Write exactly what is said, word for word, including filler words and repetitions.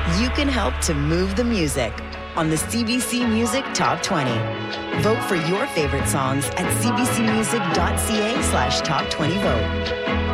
You can help to move the music on the C B C Music Top twenty. Vote for your favorite songs at cbcmusic.ca slash top 20 vote.